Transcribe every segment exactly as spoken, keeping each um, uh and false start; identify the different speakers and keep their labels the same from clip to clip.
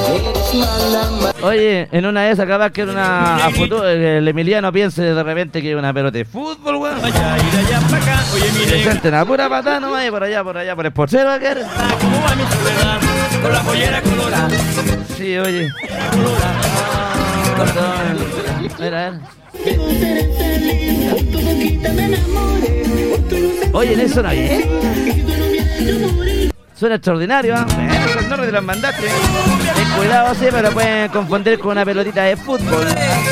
Speaker 1: Oye, en una de esas acabas que era una a futuro, el Emiliano piense de repente que es una pelota de fútbol, weón. Presente una pura patada nomás y por allá, por allá, por el porcero, ¿va a querer?
Speaker 2: Con la pollera colorada.
Speaker 1: Sí, oye. Mira, a ver. Oye, Nelson, ¿eh? Suena extraordinario, ¿eh? Bueno, el norte de los mandaste. Ten cuidado, sí, pero pueden confundir con una pelotita de fútbol.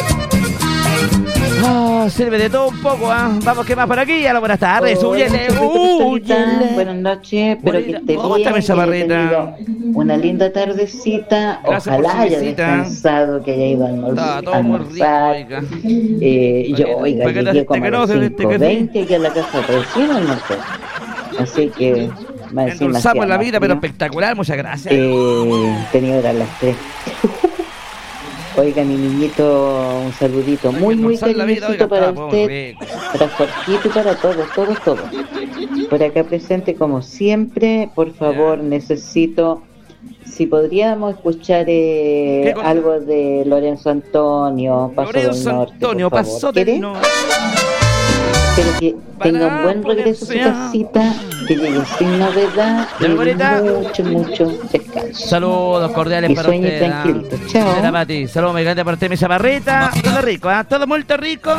Speaker 1: Oh, sirve de todo un poco, ¿ah? ¿eh? Vamos, ¿qué más por aquí? A la buenas tardes. Huyele, huyele.
Speaker 3: Buenas noches, espero que esté
Speaker 1: ¿Cómo
Speaker 3: bien.
Speaker 1: está mi chaparrita?
Speaker 3: Una linda tardecita.
Speaker 1: Gracias.
Speaker 3: Ojalá haya
Speaker 1: visita.
Speaker 3: descansado, que haya ido a almorzar.
Speaker 1: Todo muy rico, oiga.
Speaker 3: Eh, yo, oiga,
Speaker 1: ¿Para qué
Speaker 3: llegué
Speaker 1: te-
Speaker 3: como
Speaker 1: te
Speaker 3: a las
Speaker 1: conoces este
Speaker 3: cinco
Speaker 1: que sí?
Speaker 3: veinte aquí a la casa recién almorcé. Así que más encima
Speaker 1: Endulzamos
Speaker 3: hacía
Speaker 1: la
Speaker 3: más
Speaker 1: vida, pero
Speaker 3: frío.
Speaker 1: espectacular. Muchas gracias.
Speaker 3: Eh, tenía que dar las tres. Oiga, mi niñito, un saludito muy, muy
Speaker 1: Endulzar la vida,
Speaker 3: cariñosito
Speaker 1: oiga,
Speaker 3: para
Speaker 1: está muy
Speaker 3: usted,
Speaker 1: rico.
Speaker 3: para Jorgito y para todos, todos, todos. Por acá presente como siempre, por favor, necesito, si podríamos escuchar eh,
Speaker 1: ¿Qué cosa?
Speaker 3: algo de Lorenzo Antonio, Paso del
Speaker 1: Lorenzo
Speaker 3: Norte,
Speaker 1: Antonio,
Speaker 3: por favor.
Speaker 1: pasó
Speaker 3: ¿Quiere?
Speaker 1: del norte.
Speaker 3: Espero que tenga un buen
Speaker 1: Para
Speaker 3: regreso a su
Speaker 1: poder
Speaker 3: casita, que llegue sin novedad
Speaker 1: ¿Ya, mi bonita?
Speaker 3: y mucho, mucho descanso.
Speaker 1: Saludos cordiales
Speaker 3: Y
Speaker 1: para
Speaker 3: sueñe
Speaker 1: usted.
Speaker 3: tranquilito.
Speaker 1: ¿ah?
Speaker 3: Chao.
Speaker 1: Era para ti. Saludos muy grandes para usted, mi chaparrita. Todo rico, ¿ah? Todo muy rico.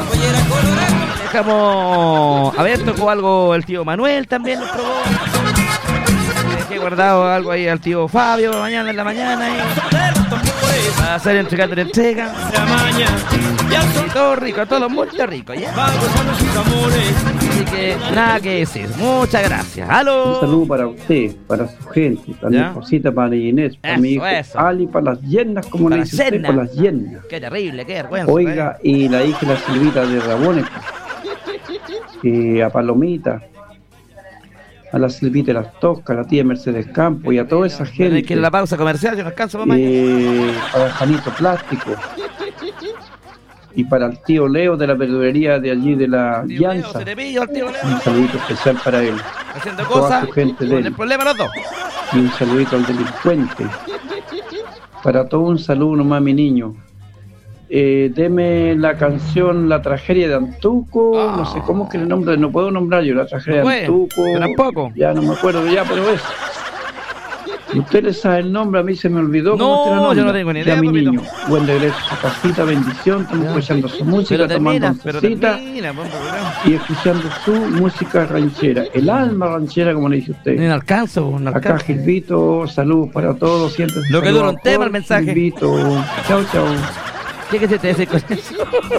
Speaker 1: Dejamos. A ver, tocó algo el tío Manuel también, lo probó. Dejé guardado algo ahí al tío Fabio mañana en la mañana. Ahí. Para hacer entregando la entrega. Y todo rico, todo muy rico, ¿ya? Así que nada que decir. Muchas gracias.
Speaker 4: Un
Speaker 1: ¡Aló!
Speaker 4: saludo para usted, para su gente, para
Speaker 1: ¿Ya?
Speaker 4: mi cosita, para Inés, para
Speaker 1: Eso,
Speaker 4: mi hijo
Speaker 1: eso.
Speaker 4: Ali, para las yernas, como
Speaker 1: Para
Speaker 4: le
Speaker 1: las
Speaker 4: dice usted,
Speaker 1: yernas.
Speaker 4: para las yernas.
Speaker 1: Qué terrible, qué vergüenza.
Speaker 4: Oiga, y la hija la Silvita de Rabones, y a Palomita, a la Silvita de las Toscas, a la tía Mercedes Campo y a toda esa
Speaker 1: Hay
Speaker 4: gente.
Speaker 1: que ir a la pausa comercial, yo no alcanzo mamá.
Speaker 4: Eh, para Janito Plástico y para el tío Leo de la verdulería de allí de la
Speaker 1: Tío Leo,
Speaker 4: Llanza.
Speaker 1: se le pillo al tío Leo.
Speaker 4: Un saludito especial para él.
Speaker 1: Haciendo
Speaker 4: toda
Speaker 1: cosas.
Speaker 4: su gente de
Speaker 1: Con
Speaker 4: él.
Speaker 1: el problema los dos.
Speaker 4: Y un saludito al delincuente. Para todo un saludo nomás, mi niño. Eh, deme la canción La Tragedia de Antuco.
Speaker 1: Ah.
Speaker 4: No sé cómo es que el nombre, no puedo nombrar yo. La Tragedia
Speaker 1: No
Speaker 4: de
Speaker 1: puede,
Speaker 4: Antuco.
Speaker 1: yo tampoco.
Speaker 4: Ya no me acuerdo ya, pero es. Usted le sabe el nombre, a mí se me olvidó.
Speaker 1: No,
Speaker 4: cómo usted la
Speaker 1: yo
Speaker 4: nombra.
Speaker 1: no tengo ni
Speaker 4: Ya,
Speaker 1: idea,
Speaker 4: mi
Speaker 1: papito.
Speaker 4: niño. Buen regreso a su casita, bendición. Estamos
Speaker 1: Ya.
Speaker 4: escuchando su música,
Speaker 1: Pero
Speaker 4: tomando
Speaker 1: termina,
Speaker 4: un
Speaker 1: pero
Speaker 4: cosita
Speaker 1: termina, pues, programa.
Speaker 4: y escuchando su música ranchera. El alma ranchera, como le dice usted.
Speaker 1: No alcanzo, no
Speaker 4: Acá
Speaker 1: alcanzo.
Speaker 4: Gilvito, saludos para todos. Siéntese
Speaker 1: Lo que
Speaker 4: saludos
Speaker 1: dura un
Speaker 4: a
Speaker 1: tema,
Speaker 4: Jorge,
Speaker 1: el mensaje.
Speaker 4: Gilvito. Chao, chao.
Speaker 1: ¿Qué que se te dice con eso?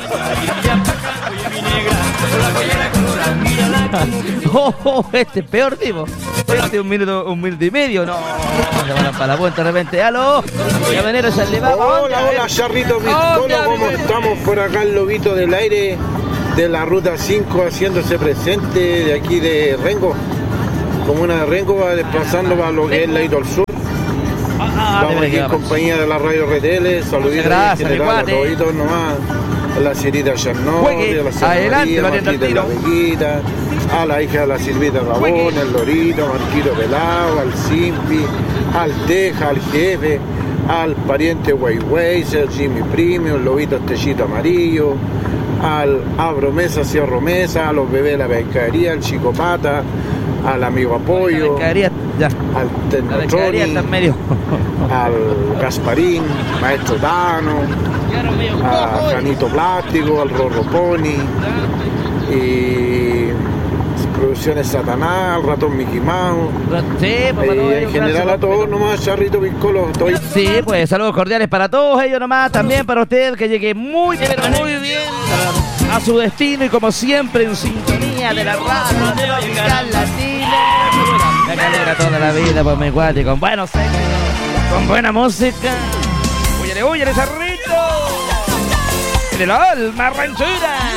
Speaker 1: oh, oh, este es peor tipo. Este un minuto, un minuto y medio, no. Se van para la puerta de repente. ¡Aló! Camionero, se le va.
Speaker 5: Hola, hola, Charrito Piscolo, ¿cómo estamos por acá el Lobito del Aire de la Ruta cinco haciéndose presente de aquí de Rengo? Comuna de Rengo va desplazando para lo que es Leito al Sur. Vamos aquí en compañía de la Radio R T L, saluditos
Speaker 1: gracias,
Speaker 5: en general
Speaker 1: mi
Speaker 5: a
Speaker 1: cuate.
Speaker 5: toditos nomás, a la Cirita Charnot,
Speaker 1: Juegue,
Speaker 5: a la Santa
Speaker 1: adelante,
Speaker 5: María,
Speaker 1: valiendo el
Speaker 5: Marquita la
Speaker 1: tiro.
Speaker 5: Veguita, a la hija de la Silvita Rabón, el Lorito, Marquito Pelado, al Simpi, al Teja, al Jefe, al pariente Weiwei, al Jimmy Premium, el Lobito Techito Amarillo, al Abromesa, Cierro Mesa, a los bebés de la pescadería, al Chico Pata, al amigo Apoyo,
Speaker 1: La ya.
Speaker 5: al
Speaker 1: La pescadería
Speaker 5: Tennotroni,
Speaker 1: está en medio.
Speaker 5: al Gasparín, Maestro Tano, a Janito Plástico, al Rorro Pony, y Producciones Satanás, al Ratón Mickey Mouse,
Speaker 1: Sí, pues, para
Speaker 5: y
Speaker 1: todos
Speaker 5: en
Speaker 1: ellos,
Speaker 5: general
Speaker 1: gracias,
Speaker 5: a todos nomás, Charrito Piscolo, estoy...
Speaker 1: Sí, pues saludos cordiales para todos ellos nomás, también para usted que llegue muy, pero muy bien a su destino y como siempre en sintonía de la radio tropical latina. Me alegra toda la vida por mi cuate, con buenos éxitos, con buena música. Huyele, huyele, Cerrito. En el alma ranchera.